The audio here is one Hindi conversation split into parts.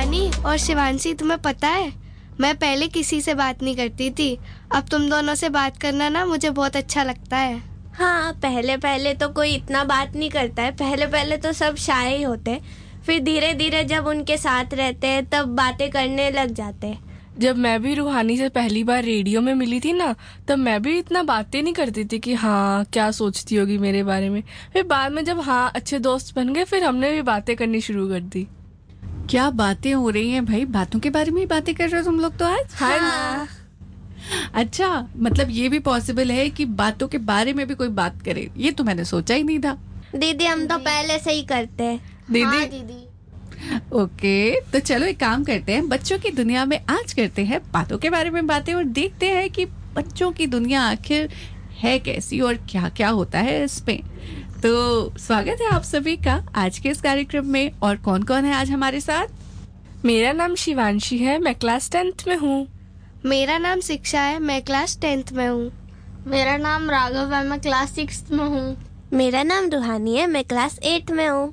रूहानी और शिवांशी, तुम्हें पता है मैं पहले किसी से बात नहीं करती थी। अब तुम दोनों से बात करना ना मुझे बहुत अच्छा लगता है। हाँ, पहले पहले तो कोई इतना बात नहीं करता है। पहले पहले तो सब शाय ही होते, फिर धीरे धीरे जब उनके साथ रहते हैं तब बातें करने लग जाते हैं। जब मैं भी रूहानी से पहली बार रेडियो में मिली थी ना, तब मैं भी इतना बातें नहीं करती थी कि हाँ क्या सोचती होगी मेरे बारे में। फिर बाद में जब हाँ अच्छे दोस्त बन गए, फिर हमने भी बातें करनी शुरू कर दी। क्या बातें हो रही हैं भाई, बातों के बारे में ही बातें कर रहे हो तुम लोग तो आज? हाँ। अच्छा, मतलब ये भी पॉसिबल है कि बातों के बारे में भी कोई बात करे, ये तो मैंने सोचा ही नहीं था। दीदी हम तो पहले से ही करते हैं। दीदी ओके, तो चलो एक काम करते हैं, बच्चों की दुनिया में आज करते हैं बातों के बारे में बातें और देखते हैं कि बच्चों की दुनिया आखिर है कैसी और क्या क्या होता है इसमें। तो स्वागत है आप सभी का आज के इस कार्यक्रम में। और कौन कौन है आज हमारे साथ? मेरा नाम शिवांशी है, मैं क्लास 10th में हूँ। मेरा नाम शिक्षा है, मैं क्लास 10th में हूँ। मेरा नाम राघव है, मैं क्लास 6th में हूँ। मेरा नाम रूहानी है, मैं क्लास 8 में हूँ।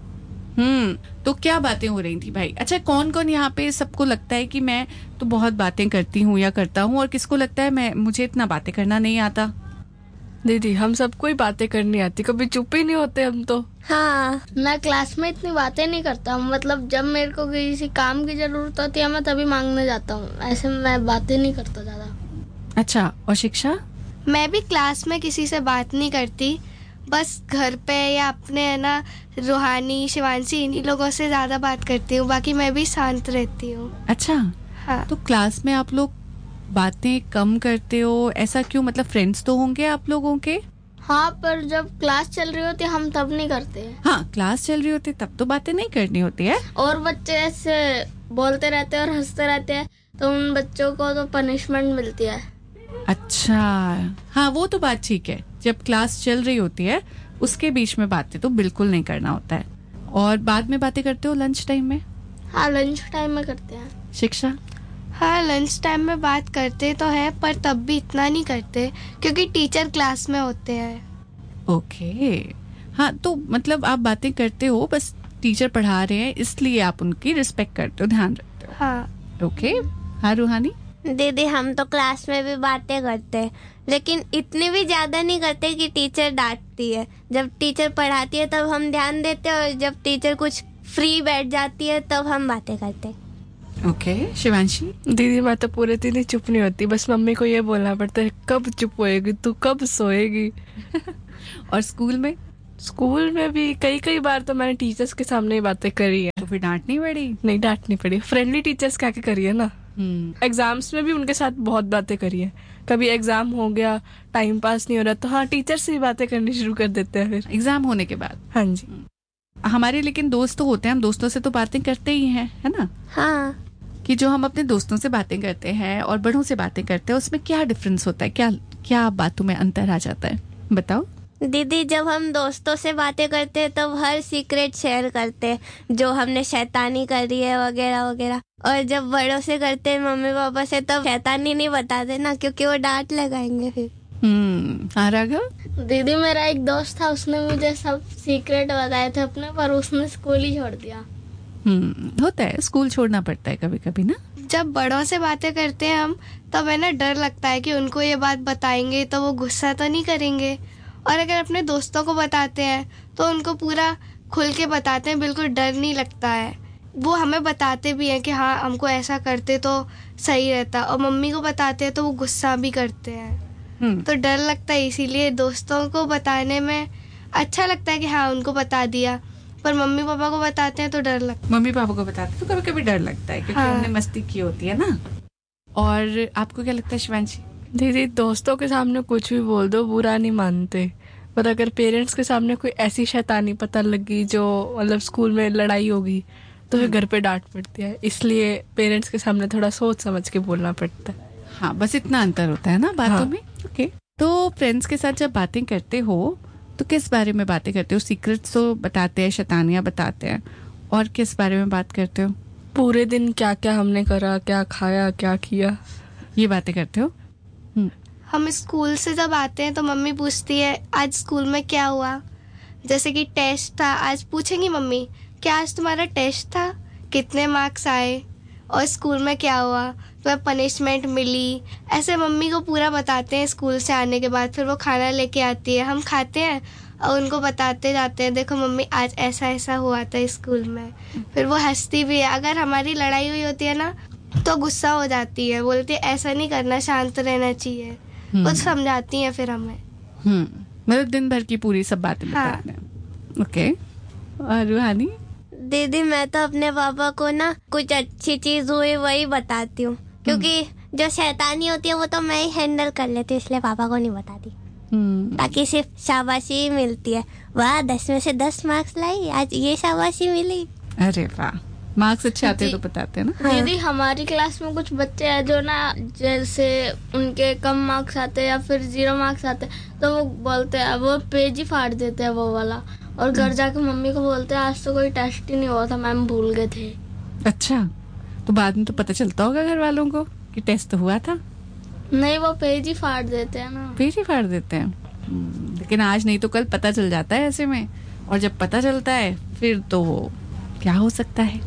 तो क्या बातें हो रही थी भाई? अच्छा, कौन कौन यहाँ पे सबको लगता है कि मैं तो बहुत बातें करती हूँ या करता हूँ, और किसको लगता है मुझे इतना बातें करना नहीं आता? दीदी हम सबको ही बातें करनी आती, कभी चुप ही नहीं होते हम तो। हाँ, मैं क्लास में इतनी बातें नहीं करता, मतलब जब मेरे को किसी काम की जरूरत होती है मैं तभी मांगने जाता हूँ, ऐसे मैं बातें नहीं करता ज्यादा। अच्छा, और शिक्षा? मैं भी क्लास में किसी से बात नहीं करती, बस घर पे या अपने है ना रूहानी शिवांशी इन्हीं लोगों से ज्यादा बात करती हूँ, बाकी मैं भी शांत रहती हूँ। अच्छा हाँ। तो क्लास में आप लोग बातें कम करते हो, ऐसा क्यों? मतलब फ्रेंड्स तो होंगे आप लोगों के? हाँ, पर जब क्लास चल रही होती है हम तब नहीं करते हैं। हाँ, क्लास चल रही होती तब तो बातें नहीं करनी होती है। और बच्चे ऐसे बोलते रहते हैं और हंसते रहते हैं तो उन बच्चों को तो पनिशमेंट मिलती है। अच्छा, हाँ वो तो बात ठीक है, जब क्लास चल रही होती है उसके बीच में बातें तो बिल्कुल नहीं करना होता है। और बाद में बातें करते हो लंच टाइम में? हाँ, लंच टाइम में करते हैं। शिक्षा? हाँ, लंच टाइम में बात करते तो है, पर तब भी इतना नहीं करते क्योंकि टीचर क्लास में होते हैं। ओके, हाँ तो मतलब आप बातें करते हो, बस टीचर पढ़ा रहे हैं इसलिए आप उनकी रिस्पेक्ट करते हो, ध्यान रखते हो। हाँ। ओके। हाँ रूहानी? दीदी हम तो क्लास में भी बातें करते हैं, लेकिन इतनी भी ज्यादा नहीं करते कि टीचर डांटती है। जब टीचर पढ़ाती है तब हम ध्यान देते हैं, और जब टीचर कुछ फ्री बैठ जाती है तब हम बातें करते हैं। ओके। शिवांशी? दीदी मैं तो पूरे दिन ही चुप नहीं होती, बस मम्मी को ये बोलना पड़ता है कब चुप होएगी तू, कब सोएगी। और स्कूल में? स्कूल में भी कई कई बार तो मैंने टीचर्स के सामने ही बातें करी है। तो फिर डांटनी पड़ी? नहीं, डांटनी पड़ी, फ्रेंडली टीचर्स क्या करी है ना। एग्जाम्स में भी उनके साथ बहुत बातें करी है। कभी एग्जाम हो गया, टाइम पास नहीं हो रहा, तो हाँ टीचर से ही बातें करनी शुरू कर देते हैं फिर एग्जाम होने के बाद। हाँ जी। हमारे लेकिन दोस्त तो होते हैं, हम दोस्तों से तो बातें करते ही हैं, है ना? हाँ, कि जो हम अपने दोस्तों से बातें करते हैं और बड़ों से बातें करते हैं उसमें क्या डिफरेंस होता है, क्या क्या बातों में अंतर आ जाता है, बताओ। दीदी जब हम दोस्तों से बातें करते हैं तब हर सीक्रेट शेयर करते हैं, जो हमने शैतानी करी है वगैरह वगैरह। और जब बड़ों से करते हैं मम्मी पापा से, तब शैतानी नहीं बताते ना, क्योंकि वो डांट लगाएंगे फिर। हाँ राघव? दीदी मेरा एक दोस्त था, उसने मुझे सब सीक्रेट बताए थे अपने, पर उसने स्कूल ही छोड़ दिया। होता है, स्कूल छोड़ना पड़ता है कभी कभी ना। जब बड़ों से बातें करते हैं हम, तब है ना डर लगता है कि उनको ये बात बताएंगे तो वो गुस्सा तो नहीं करेंगे। और अगर अपने दोस्तों को बताते हैं तो उनको पूरा खुल के बताते हैं, बिल्कुल डर नहीं लगता है। वो हमें बताते भी हैं कि हाँ हमको ऐसा करते तो सही रहता, और मम्मी को बताते हैं तो वो गुस्सा भी करते हैं। तो डर लगता है, इसीलिए दोस्तों को बताने में अच्छा लगता है कि हाँ उनको बता दिया, पर मम्मी पापा को बताते हैं तो डर लगता है। मम्मी पापा को बताते तो कभी कभी डर लगता है, क्योंकि उन्होंने मस्ती की होती है ना। और आपको क्या लगता है शिवांशी? दीदी दोस्तों के सामने कुछ भी बोल दो, बुरा नहीं मानते, पर अगर पेरेंट्स के सामने कोई ऐसी शैतानी पता लगी जो मतलब स्कूल में लड़ाई होगी, तो फिर घर पे डांट पड़ती है। इसलिए पेरेंट्स के सामने थोड़ा सोच समझ के बोलना पड़ता है। हाँ, बस इतना अंतर होता है ना बातों हाँ। में। ओके। तो फ्रेंड्स के साथ जब बातें करते हो तो किस बारे में बातें करते हो? सीक्रेट्स तो बताते हैं, शैतानियां बताते हैं, और किस बारे में बात करते हो? पूरे दिन क्या क्या हमने करा, क्या खाया, क्या किया, ये बातें करते हो? हम स्कूल से जब आते हैं तो मम्मी पूछती है आज स्कूल में क्या हुआ। जैसे कि टेस्ट था, आज पूछेंगी मम्मी क्या आज तुम्हारा टेस्ट था, कितने मार्क्स आए और स्कूल में क्या हुआ, तो पनिशमेंट मिली, ऐसे मम्मी को पूरा बताते हैं स्कूल से आने के बाद। फिर वो खाना लेके आती है, हम खाते हैं और उनको बताते जाते हैं, देखो मम्मी आज ऐसा ऐसा हुआ था स्कूल में। फिर वो हंसती भी है। अगर हमारी लड़ाई हुई होती है ना तो गुस्सा हो जाती है, बोलती है ऐसा नहीं करना, शांत रहना चाहिए। वो समझाती हैं फिर हमें। मतलब दिन भर की पूरी सब बातें बताते हैं। ओके। और रूहानी? दीदी मैं तो अपने पापा को ना कुछ अच्छी चीज हुई वही बताती हूँ, क्योंकि जो शैतानी होती है वो तो मैं ही हैंडल कर लेती हूँ, इसलिए पापा को नहीं बताती। ताकि सिर्फ शाबाशी ही मिलती है, वाह 10 में से 10 मार्क्स लाई, आज ये शाबाशी मिली। अरे वाह, मार्क्स अच्छे आते हैं तो बताते हैं ना। हाँ। दीदी हमारी क्लास में कुछ बच्चे हैं जो ना जैसे उनके कम मार्क्स आते हैं या फिर 0 मार्क्स आते हैं तो वो बोलते हैं, वो पेज ही फाड़ देते हैं वो वाला, और घर जाके मम्मी को बोलते हैं आज तो कोई टेस्ट ही नहीं हुआ था, मैम भूल गए थे। अच्छा, तो बाद में तो पता चलता होगा घर वालों को कि टेस्ट तो हुआ था? नहीं, वो पेज ही फाड़ देते हैं ना। पेज ही फाड़ देते हैं। लेकिन आज नहीं तो कल पता चल जाता है ऐसे में, और जब पता चलता है फिर तो क्या हो सकता है?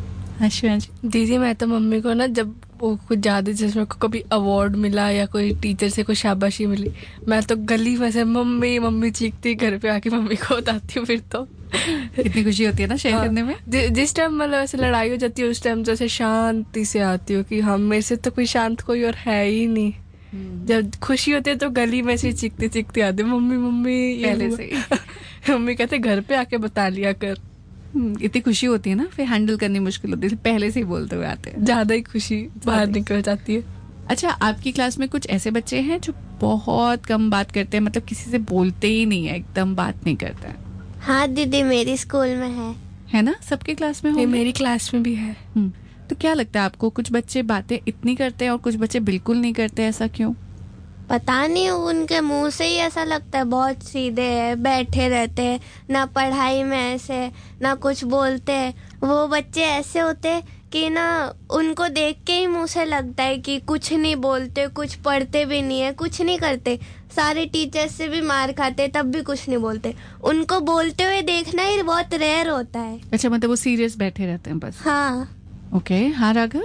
दीदी मैं तो मम्मी को ना जब वो कुछ ज्यादा, जिसमें को कभी अवार्ड मिला या कोई टीचर से कोई शाबाशी मिली, मैं तो गली में से मम्मी मम्मी चीखती, घर पे आके मम्मी को बताती हूँ। फिर तो इतनी खुशी होती है ना शेयर करने में। जिस टाइम मतलब ऐसे लड़ाई हो जाती है उस टाइम जैसे शांति से आती हूँ कि हम मेरे से तो कोई शांत कोई और है ही नहीं। जब खुशी होती है तो गली में से चीखती चीखती आती मम्मी मम्मी पहले से मम्मी कहते घर पे आके बता लिया कर। इतनी खुशी होती है ना, फिर हैंडल करनी मुश्किल होती है, पहले से ही बोलते हुए आते हैं, ज्यादा ही खुशी बाहर निकल जाती है। अच्छा, आपकी क्लास में कुछ ऐसे बच्चे हैं जो बहुत कम बात करते हैं, मतलब किसी से बोलते ही नहीं है, एकदम बात नहीं करते हैं? हाँ दीदी मेरी स्कूल में है ना? सबके क्लास में हो? मेरी क्लास में भी है। तो क्या लगता है आपको, कुछ बच्चे बातें इतनी करते हैं और कुछ बच्चे बिल्कुल नहीं करते, ऐसा क्यों? पता नहीं, उनके मुंह से ही ऐसा लगता है, बहुत सीधे है, बैठे रहते हैं, ना पढ़ाई में ऐसे ना कुछ बोलते हैं। वो बच्चे ऐसे होते हैं कि ना उनको देख के ही मुंह से लगता है कि कुछ नहीं बोलते, कुछ पढ़ते भी नहीं है, कुछ नहीं करते, सारे टीचर्स से भी मार खाते तब भी कुछ नहीं बोलते। उनको बोलते हुए देखना ही बहुत रेयर होता है। अच्छा, मतलब वो सीरियस बैठे रहते हैं बस? हाँ। ओके। हाँ राघव?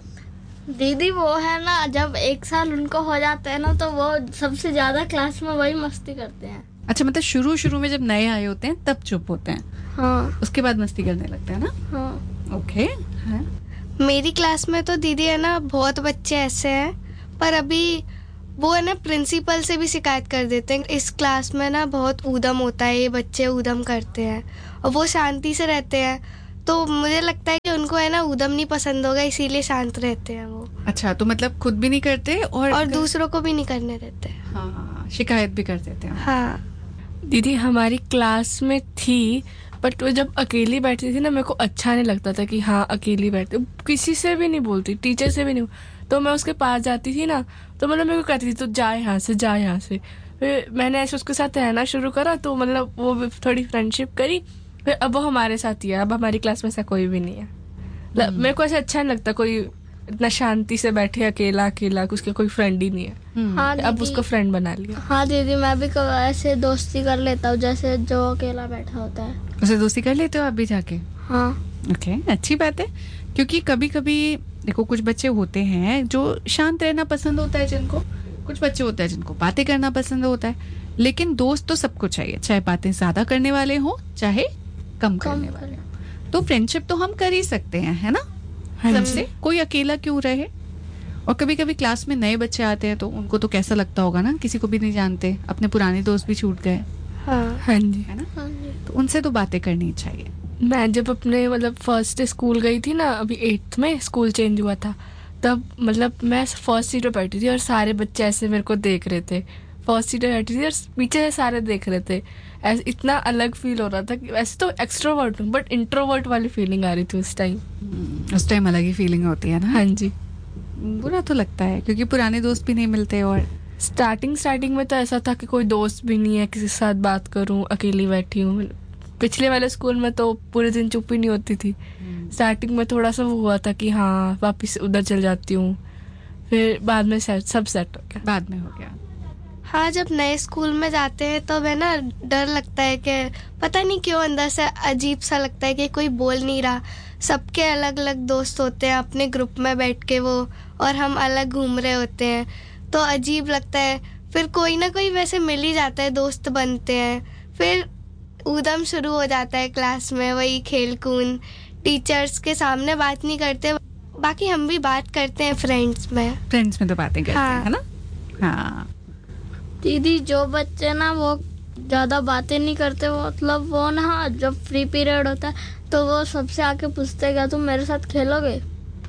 दीदी वो है ना, जब 1 साल उनको हो जाता है ना तो वो सबसे ज्यादा क्लास में वही मस्ती करते हैं। अच्छा, मतलब शुरू में जब नए आए होते हैं तब चुप होते हैं? हाँ। उसके बाद मस्ती करने लगते हैं ना? हाँ। ओके। हाँ। मेरी क्लास में तो दीदी है ना बहुत बच्चे ऐसे हैं, पर अभी वो है ना प्रिंसिपल से भी शिकायत कर देते हैं, इस क्लास में ना बहुत ऊधम होता है, ये बच्चे ऊधम करते हैं, और वो शांति से रहते हैं। तो मुझे लगता है कि उनको है ना ऊधम नहीं पसंद होगा, इसीलिए शांत रहते हैं वो। अच्छा, तो मतलब खुद भी नहीं करते और दूसरों को भी नहीं करने देते। हाँ, शिकायत भी कर देते हैं। हाँ दीदी हमारी क्लास में थी, बट वो जब अकेली बैठती थी ना मेरे को अच्छा नहीं लगता था कि हाँ अकेली बैठती, किसी से भी नहीं बोलती, टीचर से भी नहीं। तो मैं उसके पास जाती थी ना तो मतलब मेरे को कहती थी तो जा यहाँ से, जा यहाँ से। फिर मैंने ऐसे उसके साथ रहना शुरू करा, तो मतलब वो थोड़ी फ्रेंडशिप करी, फिर अब वो हमारे साथ ही है। अब हमारी क्लास में ऐसा कोई भी नहीं है। मेरे को ऐसा अच्छा नहीं लगता कोई इतना शांति से बैठे अकेला अकेला, उसके कोई फ्रेंड ही नहीं है। हाँ अब उसको फ्रेंड बना लिया। हाँ दीदी, मैं भी ऐसे दोस्ती कर लेता हूँ, जैसे जो अकेला बैठा होता है उसे दोस्ती कर लेते हो आप भी जाके? हाँ। ओके, अच्छी बात है, क्योंकि कभी कभी देखो कुछ बच्चे होते हैं जो शांत रहना पसंद होता है जिनको, कुछ बच्चे होते हैं जिनको बातें करना पसंद होता है, लेकिन दोस्त तो सबको चाहिए, चाहे बातें ज्यादा करने वाले हों चाहे कम करने वाले हों। तो फ्रेंडशिप तो हम कर ही सकते हैं, है ना? सबसे कोई अकेला क्यों रहे। और कभी कभी क्लास में नए बच्चे आते हैं तो उनको तो कैसा लगता होगा ना, किसी को भी नहीं जानते, अपने पुराने दोस्त भी छूट गए। हाँ जी, है ना? तो उनसे तो बातें करनी चाहिए। मैं जब अपने मतलब फर्स्ट स्कूल गई थी ना, अभी 8th में स्कूल चेंज हुआ था, तब मतलब मैं फर्स्ट सीट पे बैठी थी और सारे बच्चे ऐसे मेरे को देख रहे थे। फर्स्ट सीट पे बैठी थी और पीछे से सारे देख रहे थे, ऐसे इतना अलग फील हो रहा था कि वैसे तो एक्सट्रोवर्ट हूँ बट इंट्रोवर्ट वाली फीलिंग आ रही थी उस टाइम। उस टाइम अलग ही फीलिंग होती है ना? हाँ जी। बुरा तो लगता है क्योंकि पुराने दोस्त भी नहीं मिलते, और स्टार्टिंग में तो ऐसा था कि कोई दोस्त भी नहीं है, किसी के साथ बात करूं, अकेली बैठी हूँ। पिछले वाले स्कूल में तो पूरे दिन चुप ही नहीं होती थी। स्टार्टिंग में थोड़ा सा वो हुआ था कि हाँ वापस उधर चल जाती हूँ, फिर बाद में सब सेट हो गया। बाद में हो गया। हाँ, जब नए स्कूल में जाते हैं तो है ना डर लगता है कि पता नहीं क्यों अंदर से अजीब सा लगता है कि कोई बोल नहीं रहा, सबके अलग अलग दोस्त होते हैं अपने ग्रुप में बैठ के वो, और हम अलग घूम रहे होते हैं, तो अजीब लगता है। फिर कोई ना कोई वैसे मिल ही जाता है, दोस्त बनते हैं, फिर ऊधम शुरू हो जाता है क्लास में, वही खेल कूद। टीचर्स के सामने बात नहीं करते, बाकी हम भी बात करते हैं फ्रेंड्स में तो बातें करते हाँ। हैं, है ना? हाँ। दीदी जो बच्चे ना वो ज़्यादा बातें नहीं करते, वो मतलब वो ना जब फ्री पीरियड होता है तो वो सबसे आके पूछते हैं क्या तुम मेरे साथ खेलोगे।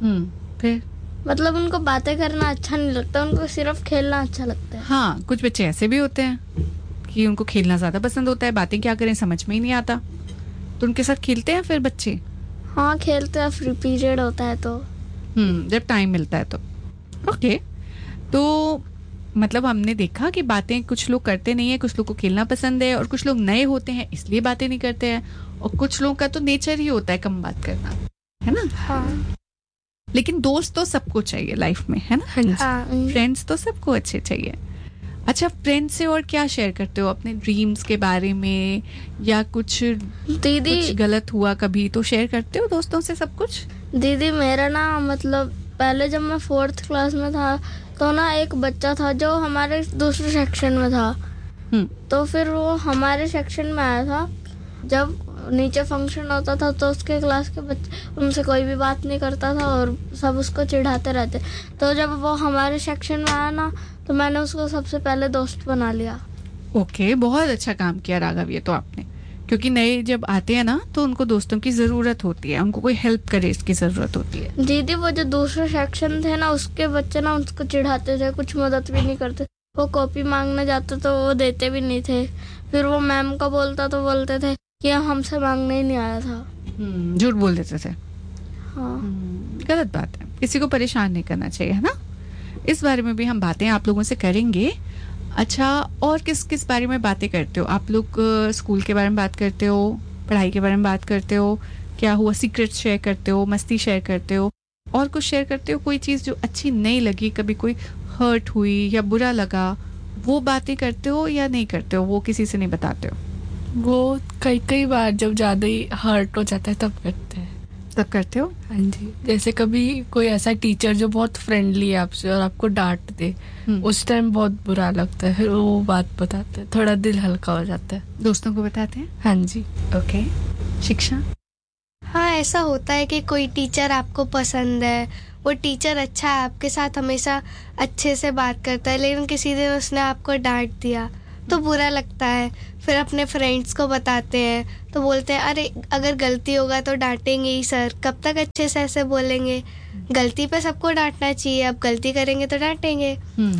फिर मतलब उनको बातें करना अच्छा नहीं लगता, उनको सिर्फ खेलना अच्छा लगता है। हाँ, कुछ बच्चे ऐसे भी होते हैं कि उनको खेलना ज्यादा पसंद होता है, बातें क्या करें समझ में ही नहीं आता, तो उनके साथ खेलते हैं फिर बच्चे। हाँ खेलते हैं, फ्री पीरियड होता है तो। जब टाइम मिलता है तो। ओके, तो मतलब हमने देखा कि बातें कुछ लोग करते नहीं है, कुछ लोग को खेलना पसंद है, और कुछ लोग नए होते हैं इसलिए बातें नहीं करते हैं, और कुछ लोगों का तो नेचर ही होता है कम बात करना, है ना? हाँ लेकिन दोस्त तो सबको चाहिए लाइफ में, है ना? हाँ जी। हाँ फ्रेंड्स तो सबको अच्छे चाहिए। अच्छा, फ्रेंड्स से और क्या शेयर करते हो अपने ड्रीम्स के बारे में, या कुछ दीदी गलत हुआ कभी तो शेयर करते हो दोस्तों से सब कुछ? दीदी मेरा ना मतलब पहले जब मैं 4th क्लास में था तो ना एक बच्चा था जो हमारे दूसरे सेक्शन में था। तो फिर वो हमारे सेक्शन में आया था, जब नीचे फंक्शन होता था तो उसके क्लास के बच्चे उनसे कोई भी बात नहीं करता था और सब उसको चिढ़ाते रहते। तो जब वो हमारे सेक्शन में आया ना तो मैंने उसको सबसे पहले दोस्त बना लिया। ओके, बहुत अच्छा काम किया राघव ये तो आपने, क्योंकि नए जब आते हैं ना तो उनको दोस्तों की जरूरत होती है, उनको कोई हेल्प करे इसकी जरूरत होती है। दीदी वो जो दूसरे सेक्शन थे ना उसके बच्चे ना उसको चिढ़ाते थे, कुछ मदद भी नहीं करते। वो कॉपी मांगने जाते तो वो देते भी नहीं थे, फिर वो मैम को बोलता तो बोलते थे कि हमसे मांगने ही नहीं आया था। झूठ बोल देते थे। हाँ गलत बात है, किसी को परेशान नहीं करना चाहिए, है ना? इस बारे में भी हम बातें आप लोगों से करेंगे। अच्छा, और किस किस बारे में बातें करते हो आप लोग? स्कूल के बारे में बात करते हो, पढ़ाई के बारे में बात करते हो, क्या हुआ सीक्रेट शेयर करते हो, मस्ती शेयर करते हो, और कुछ शेयर करते हो? कोई चीज़ जो अच्छी नहीं लगी, कभी कोई हर्ट हुई या बुरा लगा, वो बातें करते हो या नहीं करते हो? वो किसी से नहीं बताते हो? वो कई कई बार जब ज़्यादा ही हर्ट हो जाता है तब करते हैं। तब करते हो? हाँ जी, जैसे कभी कोई ऐसा टीचर जो बहुत फ्रेंडली है आपसे और आपको डांट दे, उस टाइम बहुत बुरा लगता है, फिर वो बात बताते हैं, थोड़ा दिल हल्का हो जाता है। दोस्तों को बताते हैं? हाँ जी। ओके, शिक्षा? हाँ, ऐसा होता है कि कोई टीचर आपको पसंद है, वो टीचर अच्छा है, आपके साथ हमेशा अच्छे से बात करता है, लेकिन किसी दिन उसने आपको डांट दिया तो बुरा लगता है। फिर अपने फ्रेंड्स को बताते हैं तो बोलते हैं अरे अगर गलती होगा तो डांटेंगे ही सर, कब तक अच्छे से ऐसे बोलेंगे, गलती पे सबको डांटना चाहिए, अब गलती करेंगे तो डांटेंगे।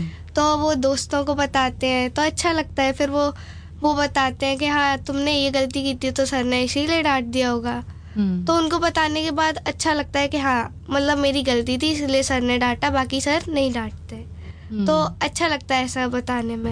तो वो दोस्तों को बताते हैं तो अच्छा लगता है, फिर वो बताते हैं कि हाँ तुमने ये गलती की थी तो सर ने इसीलिए डांट दिया होगा। तो उनको बताने के बाद अच्छा लगता है कि हाँ मतलब मेरी गलती थी इसलिए सर ने डांटा, बाकी सर नहीं डांटते। तो अच्छा लगता है ऐसा बताने में।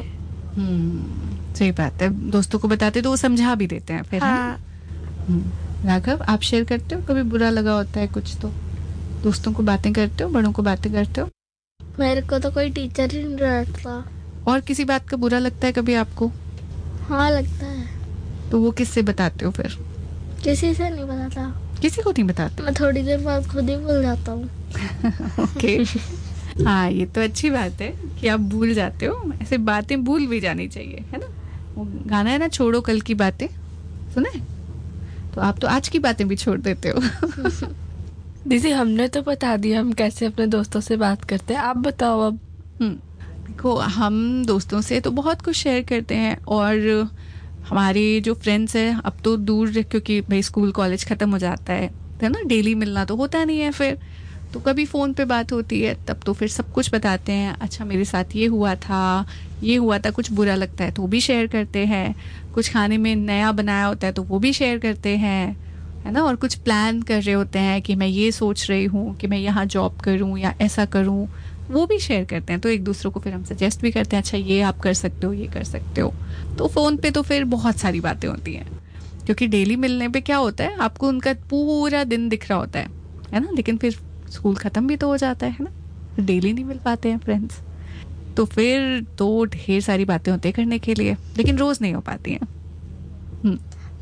सही बात है, दोस्तों को बताते तो वो समझा भी देते हैं फिर। हाँ। राघव, आप शेयर करते हो कभी बुरा लगा होता है कुछ तो? दोस्तों को बातें करते हो, बड़ों को बातें करते हो? मेरे को तो कोई टीचर ही नहीं डांटता। और किसी बात का बुरा लगता है कभी आपको? हाँ लगता है। तो वो किससे बताते हो फिर? किसी से नहीं बताता, किसी को नहीं बताते? मैं थोड़ी देर बाद खुद ही भूल जाता हूँ। ओके। हाँ, ये तो अच्छी बात है कि आप भूल जाते हो, ऐसे बातें भूल भी जानी चाहिए, है ना? वो गाना है ना, छोड़ो कल की बातें, सुने? तो आप तो आज की बातें भी छोड़ देते हो। दीदी हमने तो बता दिया हम कैसे अपने दोस्तों से बात करते हैं, आप बताओ अब। देखो, हम दोस्तों से तो बहुत कुछ शेयर करते हैं, और हमारे जो फ्रेंड्स हैं अब तो दूर, क्योंकि भाई स्कूल कॉलेज ख़त्म हो जाता है ना, डेली मिलना तो होता नहीं है, फिर तो कभी फ़ोन पे बात होती है, तब तो फिर सब कुछ बताते हैं। अच्छा मेरे साथ ये हुआ था, कुछ बुरा लगता है तो भी शेयर करते हैं, कुछ खाने में नया बनाया होता है तो वो भी शेयर करते हैं, है ना? और कुछ प्लान कर रहे होते हैं कि मैं ये सोच रही हूँ कि मैं यहाँ जॉब करूँ या ऐसा करूँ, वो भी शेयर करते हैं। तो एक दूसरे को फिर हम सजेस्ट भी करते हैं, अच्छा ये आप कर सकते हो, ये कर सकते हो। तो फ़ोन पे तो फिर बहुत सारी बातें होती हैं, क्योंकि डेली मिलने पे क्या होता है, आपको उनका पूरा दिन दिख रहा होता है ना? लेकिन फिर स्कूल ख़त्म भी तो हो जाता है ना, डेली नहीं मिल पाते हैं फ्रेंड्स, तो फिर तो ढेर सारी बातें होती हैं करने के लिए, लेकिन रोज़ नहीं हो पाती हैं।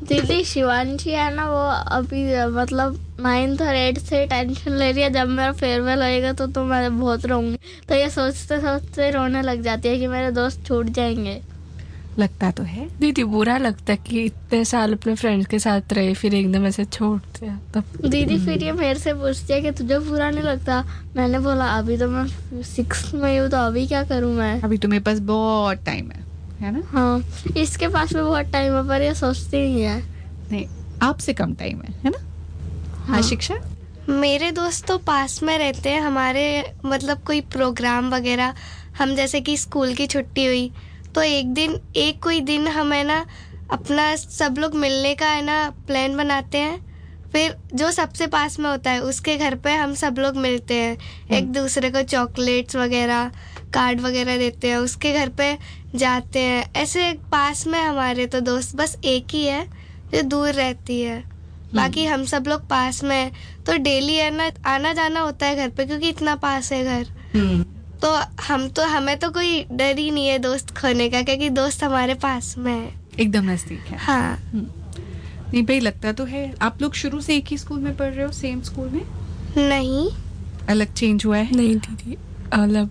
दीदी शिवांशी है ना, वो अभी मतलब 9th और 8th से टेंशन ले रही है जब मेरा फेयरवेल होएगा तो मैं बहुत रोऊंगी। तो ये सोचते सोचते रोने लग जाती है कि मेरे दोस्त छूट जाएंगे। लगता तो है। दीदी बुरा लगता है कि इतने साल अपने फ्रेंड्स के साथ रहे, फिर एकदम ऐसे छोड़ते हैं तब। दीदी फिर ये मेरे से पूछती है कि तुझे बुरा नहीं लगता? मैंने बोला अभी तो मैं 6th में हूँ, तो अभी क्या करूँ मैं? अभी तुम्हें पास बहुत टाइम है ना? हाँ, इसके पास में बहुत टाइम है पर ये सोचती नहीं है। नहीं, आपसे कम टाइम है ना? हाँ शिक्षा। मेरे दोस्त तो पास में रहते हैं हमारे, मतलब कोई प्रोग्राम वगैरह, हम जैसे कि स्कूल की छुट्टी हुई तो एक कोई दिन हम है ना अपना सब लोग मिलने का है ना प्लान बनाते हैं। फिर जो सबसे पास में होता है उसके घर पे हम सब लोग मिलते हैं, एक दूसरे को चॉकलेट्स वगैरह कार्ड वगैरह देते हैं, उसके घर पे जाते हैं। ऐसे पास में हमारे तो दोस्त बस एक ही है जो दूर रहती है, बाकी हम सब लोग पास में हैं। तो डेली है ना आना जाना होता है घर पे, क्योंकि इतना पास है घर। तो हमें तो कोई डर ही नहीं है दोस्त खोने का, क्योंकि दोस्त हमारे पास में है, एकदम नजदीक है। हाँ। नहीं भाई, लगता तो है। आप लोग शुरू से एक ही स्कूल में पढ़ रहे हो, सेम स्कूल में? नहीं, अलग चेंज हुआ है? नहीं दीदी, अलग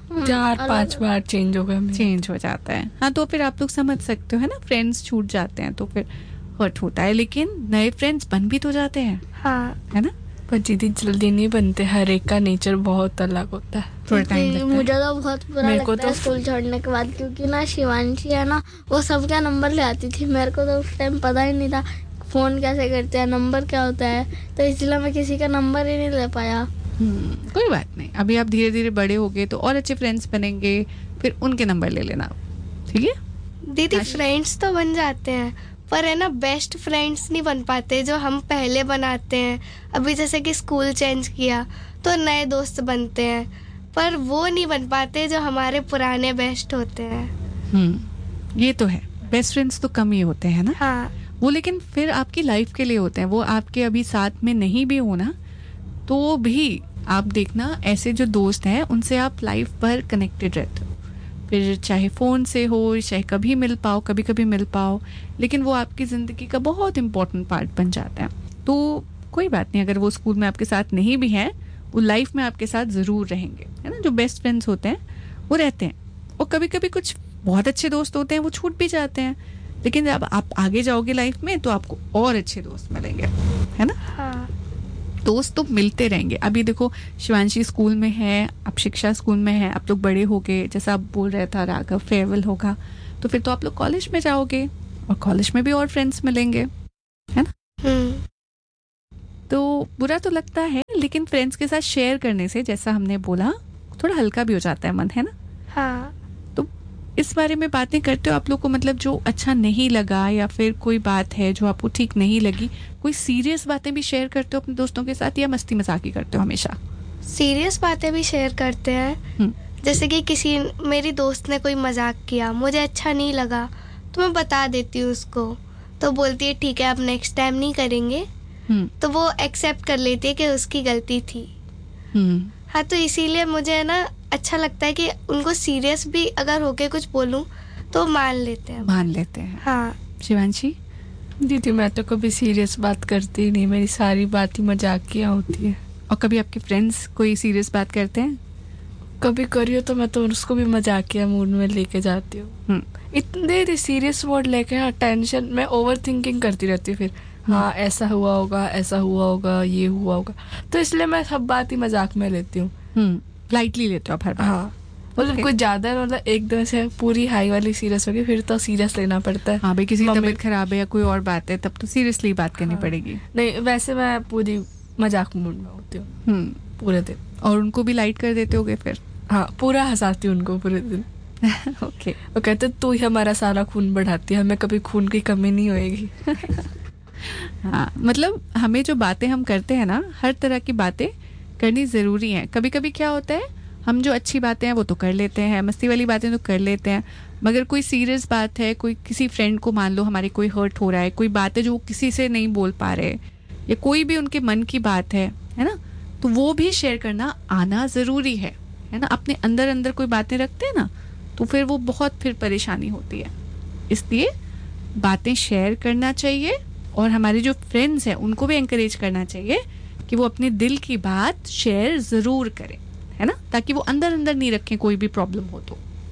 4-5 बार चेंज हो गया। चेंज हो जाता है। हाँ, तो फिर आप लोग समझ सकते हो है ना, फ्रेंड्स छूट जाते हैं तो फिर हर्ट होता है, लेकिन नए फ्रेंड्स बन भी तो जाते हैं, हाँ। है ना? पर दीदी जल्दी नहीं बनते, हर एक का नेचर बहुत अलग होता है, थोड़ा टाइम लगता है। मुझे तो बहुत बुरा मेरे को लगता है तो स्कूल छोड़ने के बाद, क्योंकि ना शिवांशी है ना वो सबका नंबर ले आती थी। मेरे को तो उस टाइम पता ही नहीं था फोन कैसे करते हैं, नंबर क्या होता है, तो इसलिए मैं किसी का नंबर ही नहीं ले पाया। कोई बात नहीं, अभी आप धीरे धीरे बड़े होगे तो और अच्छे फ्रेंड्स बनेंगे, फिर उनके नंबर ले लेना, ठीक है? दीदी फ्रेंड्स तो बन जाते हैं, पर है ना बेस्ट फ्रेंड्स नहीं बन पाते जो हम पहले बनाते हैं। अभी जैसे कि स्कूल चेंज किया तो नए दोस्त बनते हैं, पर वो नहीं बन पाते जो हमारे पुराने बेस्ट होते हैं। ये तो है, बेस्ट फ्रेंड्स तो कम ही होते हैं ना। हाँ, वो लेकिन फिर आपकी लाइफ के लिए होते हैं, वो आपके अभी साथ में नहीं भी हो ना तो भी आप देखना, ऐसे जो दोस्त हैं उनसे आप लाइफ भर कनेक्टेड रहते हो, फिर चाहे फ़ोन से हो, चाहे कभी मिल पाओ कभी कभी मिल पाओ, लेकिन वो आपकी ज़िंदगी का बहुत इंपॉर्टेंट पार्ट बन जाता है। तो कोई बात नहीं, अगर वो स्कूल में आपके साथ नहीं भी हैं, वो लाइफ में आपके साथ ज़रूर रहेंगे, है ना? जो बेस्ट फ्रेंड्स होते हैं वो रहते हैं, और कभी कभी कुछ बहुत अच्छे दोस्त होते हैं वो छूट भी जाते हैं, लेकिन जब आप आगे जाओगे लाइफ में तो आपको और अच्छे दोस्त मिलेंगे, है ना? हाँ। दोस्त तो मिलते रहेंगे। अभी देखो शिवांशी स्कूल में है, अब शिक्षा स्कूल में है, आप लोग बड़े हो गए, जैसा आप बोल रहे था राघव, फेयरवेल होगा तो फिर तो आप लोग कॉलेज में जाओगे और कॉलेज में भी और फ्रेंड्स मिलेंगे, है ना? तो बुरा तो लगता है, लेकिन फ्रेंड्स के साथ शेयर करने से, जैसा हमने बोला, थोड़ा हल्का भी हो जाता है मन, है ना? हाँ। तो इस बारे में बातें करते हो आप लोग को, मतलब जो अच्छा नहीं लगा या फिर कोई बात है जो आपको ठीक नहीं लगी, कोई सीरियस बातें भी शेयर करते हो अपने दोस्तों के साथ, या मस्ती मजाक ही करते हो हमेशा? सीरियस बातें भी शेयर करते हैं। जैसे कि मेरी दोस्त ने कोई मजाक किया, मुझे अच्छा नहीं लगा, तो मैं बता देती हूँ उसको, तो बोलती है ठीक है अब नेक्स्ट टाइम नहीं करेंगे, तो वो एक्सेप्ट कर लेती है कि उसकी गलती थी। हाँ, तो इसीलिए मुझे है ना अच्छा लगता है कि उनको सीरियस भी अगर होके कुछ बोलूं तो मान लेते हैं। हाँ। शिवांशी? दीदी मैं तो कभी सीरियस बात करती ही नहीं, मेरी सारी बात ही मजाकिया होती है। और कभी आपके फ्रेंड्स कोई सीरियस बात करते हैं? कभी करियो तो मैं तो उसको भी मजाकिया मूड में लेके जाती हूँ। इतने सीरियस वर्ड लेके, हाँ टेंशन में ओवर थिंकिंग करती रहती हूँ, फिर हाँ ऐसा हुआ होगा, ये हुआ होगा, तो इसलिए मैं सब बात ही मजाक में लेती हूँ। लाइटली लेते हो आप हर बात? हाँ, मतलब कुछ ज्यादा, मतलब एकदम से पूरी हाई वाली सीरियस होगी फिर तो सीरियस लेना पड़ता है। हाँ भाई, किसी की तबीयत खराब है या कोई और बात है तब तो सीरियसली बात करनी पड़ेगी। नहीं, वैसे मैं पूरी मजाक मूड में होती हूँ पूरे दिन। और उनको भी लाइट कर देते होगे फिर? हाँ, पूरा हंसाती हूँ उनको पूरे दिन। ओके। वो कहते तू ही हमारा सारा खून बढ़ाती है, हमें कभी खून की कमी नहीं होएगी। हाँ, मतलब हमें जो बातें हम करते हैं ना, हर तरह की बातें करनी ज़रूरी है। कभी कभी क्या होता है, हम जो अच्छी बातें हैं वो तो कर लेते हैं, मस्ती वाली बातें तो कर लेते हैं, मगर कोई सीरियस बात है, कोई किसी फ्रेंड को मान लो हमारे कोई हर्ट हो रहा है, कोई बात है जो किसी से नहीं बोल पा रहे, या कोई भी उनके मन की बात है ना, तो वो भी शेयर करना आना ज़रूरी है ना? अपने अंदर अंदर कोई बातें रखते हैं ना तो फिर वो बहुत फिर परेशानी होती है, इसलिए बातें शेयर करना चाहिए और हमारे जो फ्रेंड्स हैं उनको भी एनकरेज करना चाहिए कि वो अपने दिल की बात शेयर ज़रूर करें, है ना, ताकि वो अंदर अंदर नहीं रखें। कोई भी प्रॉब्लम हो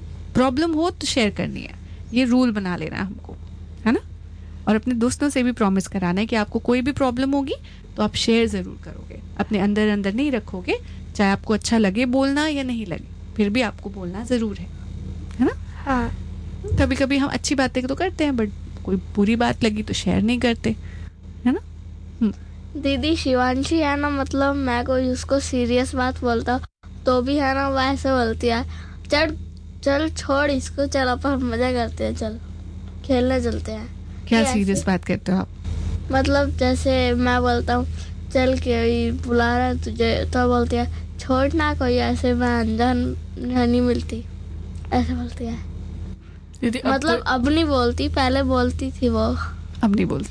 तो शेयर करनी है, ये रूल बना लेना है हमको, है ना। और अपने दोस्तों से भी प्रॉमिस कराना है कि आपको कोई भी प्रॉब्लम होगी तो आप शेयर ज़रूर करोगे, अपने अंदर अंदर नहीं रखोगे। चाहे आपको अच्छा लगे बोलना या नहीं लगे, फिर भी आपको बोलना ज़रूर है ना। हाँ, कभी कभी हम अच्छी बातें तो करते हैं, बट कोई बुरी बात लगी तो शेयर नहीं करते, है ना। दीदी शिवांशी है ना, मतलब मैं कोई उसको सीरियस बात बोलता हूँ तो भी है ना वैसे बोलती है, चल चल छोड़ इसको, चल अपन मजा करते हैं, चल खेलने चलते हैं। क्या ये सीरियस ऐसे- बात करते हो आप? मतलब जैसे मैं बोलता हूँ चल कोई बुला रहा है तुझे, तो बोलती है छोड़ ना, कोई ऐसे मैं अनजान नहीं मिलती, ऐसे बोलती है। दीदी मतलब अब नहीं बोलती, पहले बोलती थी वो। अब नहीं बोलती।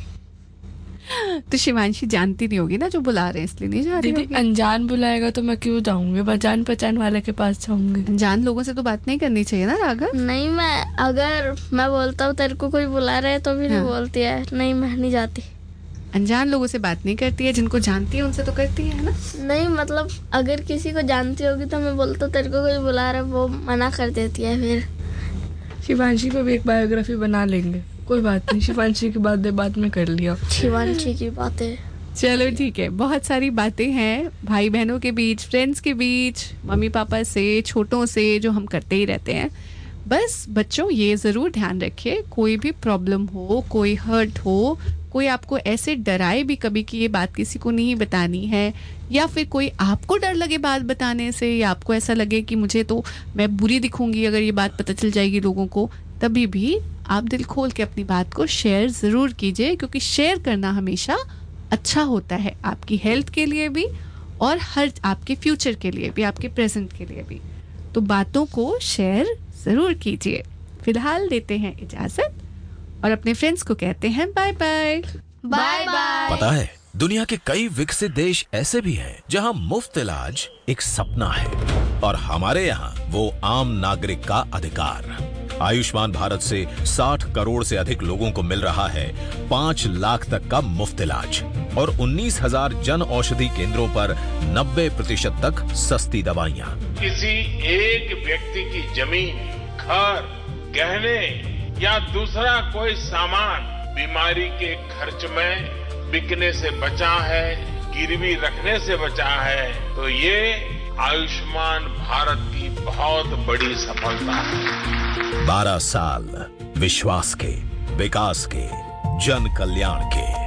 तो शिवांशी जानती नहीं होगी ना जो बुला रहे हैं, इसलिए नहीं जा रही दीदी होगी। अनजान बुलाएगा तो मैं क्यों जाऊंगी, बस जान पहचान वाले के पास जाऊंगी। अनजान लोगों से तो बात नहीं करनी चाहिए ना राघव। नहीं, मैं अगर मैं बोलता हूँ तेरे को कोई बुला रहा है तो भी नहीं हाँ। बोलती है, नहीं मैं नहीं जाती। अनजान लोगों से बात नहीं करती है, जिनको जानती है उनसे तो करती है ना। नहीं मतलब अगर किसी को जानती होगी तो मैं बोलता हूँ तेरे को कोई बुला रहा है, वो मना कर देती है। फिर शिवांशी पे भी एक बायोग्राफी बना लेंगे, कोई बात नहीं। शिवांशी की बात में कर लिया। शिवांशी की बातें। चलो ठीक है, बहुत सारी बातें हैं भाई बहनों के बीच, फ्रेंड्स के बीच, मम्मी पापा से, छोटों से, जो हम करते ही रहते हैं। बस बच्चों ये ज़रूर ध्यान रखिए, कोई भी प्रॉब्लम हो, कोई हर्ट हो, कोई आपको ऐसे डराए भी कभी कि ये बात किसी को नहीं बतानी है, या फिर कोई आपको डर लगे बात बताने से, या आपको ऐसा लगे कि मुझे तो मैं बुरी दिखूंगी अगर ये बात पता चल जाएगी लोगों को, तभी भी आप दिल खोल के अपनी बात को शेयर ज़रूर कीजिए, क्योंकि शेयर करना हमेशा अच्छा होता है, आपकी हेल्थ के लिए भी और हर आपके फ्यूचर के लिए भी, आपके प्रेजेंट के लिए भी। तो बातों को शेयर ज़रूर कीजिए। फिलहाल देते हैं इजाज़त और अपने फ्रेंड्स को कहते हैं बाय बाय। Bye bye. पता है दुनिया के कई विकसित देश ऐसे भी हैं जहां मुफ्त इलाज एक सपना है, और हमारे यहाँ वो आम नागरिक का अधिकार। आयुष्मान भारत से 60 करोड़ से अधिक लोगों को मिल रहा है 5 लाख तक का मुफ्त इलाज, और 19,000 जन औषधि केंद्रों पर 90% तक सस्ती दवाइयाँ। किसी एक व्यक्ति की जमीन, घर, गहने या दूसरा कोई सामान बीमारी के खर्च में बिकने से बचा है, गिरवी रखने से बचा है, तो ये आयुष्मान भारत की बहुत बड़ी सफलता है। 12 साल विश्वास के, विकास के, जन कल्याण के।